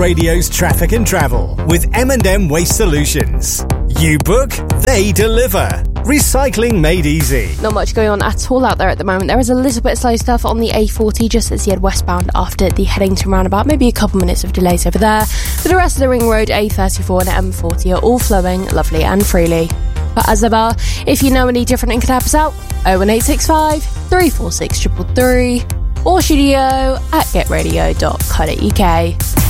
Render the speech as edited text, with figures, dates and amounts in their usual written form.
Radio's traffic and travel with M&M Waste Solutions. You book, they deliver. Recycling made easy. Not much going on at all out there at the moment. There is a little bit of slow stuff on the A40 just as you head westbound after the Headington roundabout. Maybe a couple minutes of delays over there. But the rest of the Ring Road, A34 and M40 are all flowing lovely and freely. But as ever, if you know any different and can help us out, 01865 346 333 or studio@getradio.co.uk.